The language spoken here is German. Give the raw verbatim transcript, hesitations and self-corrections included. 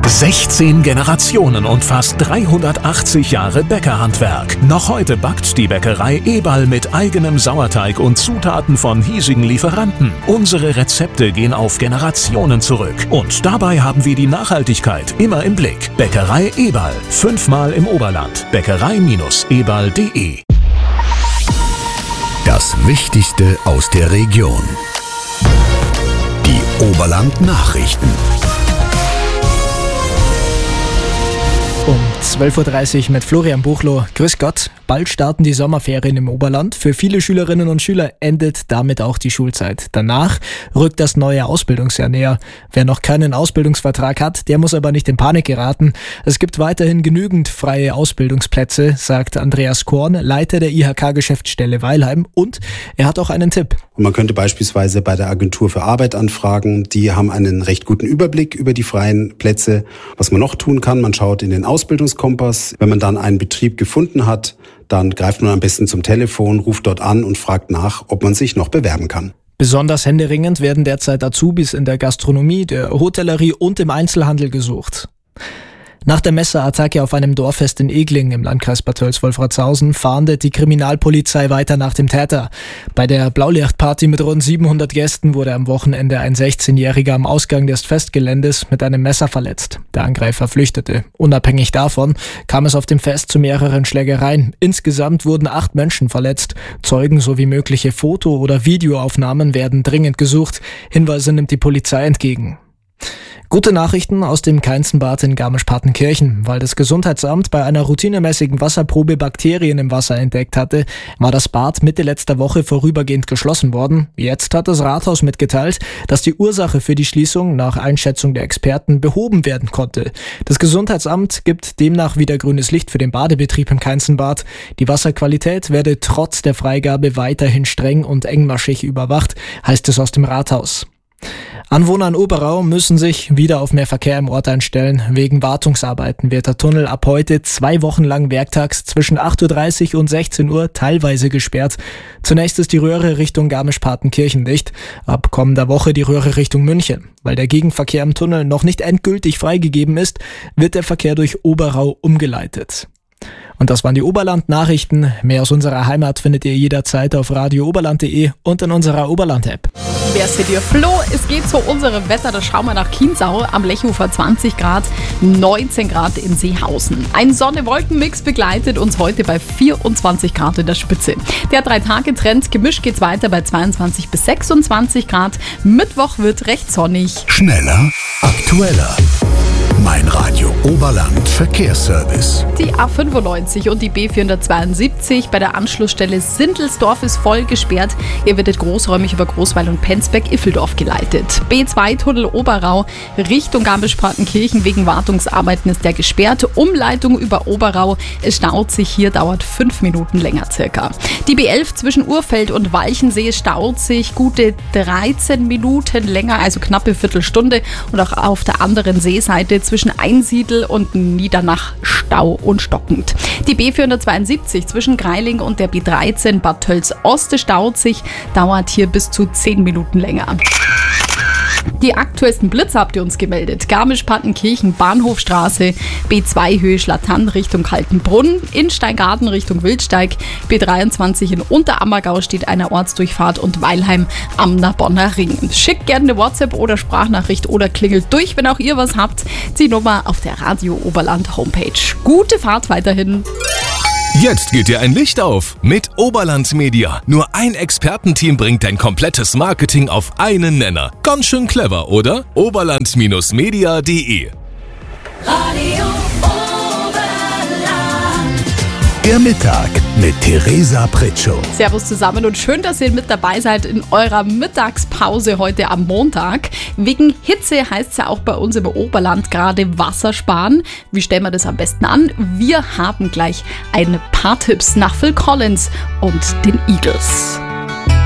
sechzehn Generationen und fast dreihundertachtzig Jahre Bäckerhandwerk. Noch heute backt die Bäckerei Eberl mit eigenem Sauerteig und Zutaten von hiesigen Lieferanten. Unsere Rezepte gehen auf Generationen zurück. Und dabei haben wir die Nachhaltigkeit immer im Blick. Bäckerei Eberl. Fünfmal im Oberland. Bäckerei eberl punkt de. Das Wichtigste aus der Region. Die Oberland-Nachrichten. Um zwölf Uhr dreißig mit Florian Buchloh. Grüß Gott. Bald starten die Sommerferien im Oberland. Für viele Schülerinnen und Schüler endet damit auch die Schulzeit. Danach rückt das neue Ausbildungsjahr näher. Wer noch keinen Ausbildungsvertrag hat, der muss aber nicht in Panik geraten. Es gibt weiterhin genügend freie Ausbildungsplätze, sagt Andreas Korn, Leiter der I H K-Geschäftsstelle Weilheim. Und er hat auch einen Tipp. Und man könnte beispielsweise bei der Agentur für Arbeit anfragen. Die haben einen recht guten Überblick über die freien Plätze. Was man noch tun kann, man schaut in den Ausbildungskompass. Wenn man dann einen Betrieb gefunden hat, dann greift man am besten zum Telefon, ruft dort an und fragt nach, ob man sich noch bewerben kann. Besonders händeringend werden derzeit Azubis in der Gastronomie, der Hotellerie und im Einzelhandel gesucht. Nach der Messerattacke auf einem Dorffest in Egling im Landkreis Bad Tölz-Wolfratshausen fahndet die Kriminalpolizei weiter nach dem Täter. Bei der Blaulichtparty mit rund siebenhundert Gästen wurde am Wochenende ein sechzehnjähriger am Ausgang des Festgeländes mit einem Messer verletzt. Der Angreifer flüchtete. Unabhängig davon kam es auf dem Fest zu mehreren Schlägereien. Insgesamt wurden acht Menschen verletzt. Zeugen sowie mögliche Foto- oder Videoaufnahmen werden dringend gesucht. Hinweise nimmt die Polizei entgegen. Gute Nachrichten aus dem Keinzenbad in Garmisch-Partenkirchen. Weil das Gesundheitsamt bei einer routinemäßigen Wasserprobe Bakterien im Wasser entdeckt hatte, war das Bad Mitte letzter Woche vorübergehend geschlossen worden. Jetzt hat das Rathaus mitgeteilt, dass die Ursache für die Schließung nach Einschätzung der Experten behoben werden konnte. Das Gesundheitsamt gibt demnach wieder grünes Licht für den Badebetrieb im Keinzenbad. Die Wasserqualität werde trotz der Freigabe weiterhin streng und engmaschig überwacht, heißt es aus dem Rathaus. Anwohner in Oberau müssen sich wieder auf mehr Verkehr im Ort einstellen. Wegen Wartungsarbeiten wird der Tunnel ab heute zwei Wochen lang werktags zwischen acht Uhr dreißig und sechzehn Uhr teilweise gesperrt. Zunächst ist die Röhre Richtung Garmisch-Partenkirchen dicht, ab kommender Woche die Röhre Richtung München. Weil der Gegenverkehr im Tunnel noch nicht endgültig freigegeben ist, wird der Verkehr durch Oberau umgeleitet. Und das waren die Oberland-Nachrichten. Mehr aus unserer Heimat findet ihr jederzeit auf radio oberland punkt de und in unserer Oberland-App. Wer seht ihr? Flo, es geht zu unserem Wetter. Da schauen wir nach Chiemsau. Am Lechufer zwanzig Grad, neunzehn Grad in Seehausen. Ein Sonne-Wolken-Mix begleitet uns heute bei vierundzwanzig Grad in der Spitze. Der Drei-Tage-Trend gemischt geht's weiter bei zweiundzwanzig bis sechsundzwanzig Grad. Mittwoch wird recht sonnig. Schneller, aktueller. Mein Radio Oberland Verkehrsservice. Die A fünfundneunzig und die B vierhundertzweiundsiebzig bei der Anschlussstelle Sindelsdorf ist voll gesperrt. Ihr werdet großräumig über Großweil und Penzberg-Iffeldorf geleitet. B zwei Tunnel Oberau Richtung Garmisch-Partenkirchen wegen Wartungsarbeiten ist der gesperrt. Umleitung über Oberau. Es staut sich hier, dauert fünf Minuten länger circa. Die B elf zwischen Urfeld und Walchensee staut sich gute dreizehn Minuten länger, also knappe Viertelstunde. Und auch auf der anderen Seeseite zwischen Einsiedl und Niedernach Stau und stockend. Die B vierhundertzweiundsiebzig zwischen Greiling und der B dreizehn Bad Tölz-Oste staut sich, dauert hier bis zu zehn Minuten länger. Die aktuellsten Blitze habt ihr uns gemeldet. Garmisch-Partenkirchen, Bahnhofstraße, B zwei Höhe Schlattann Richtung Kaltenbrunn, in Steingarten Richtung Wildsteig, B dreiundzwanzig in Unterammergau steht eine Ortsdurchfahrt und Weilheim am Narbonner Ring. Schickt gerne eine WhatsApp oder Sprachnachricht oder klingelt durch, wenn auch ihr was habt. Die Nummer auf der Radio Oberland Homepage. Gute Fahrt weiterhin. Jetzt geht dir ein Licht auf mit Oberland Media. Nur ein Expertenteam bringt dein komplettes Marketing auf einen Nenner. Ganz schön clever, oder? oberland Media punkt de. Radio Oberland. Der Mittag mit Theresa Pritschow. Servus zusammen und schön, dass ihr mit dabei seid in eurer Mittagspause heute am Montag. Wegen Hitze heißt es ja auch bei uns im Oberland gerade Wasser sparen. Wie stellen wir das am besten an? Wir haben gleich ein paar Tipps nach Phil Collins und den Eagles.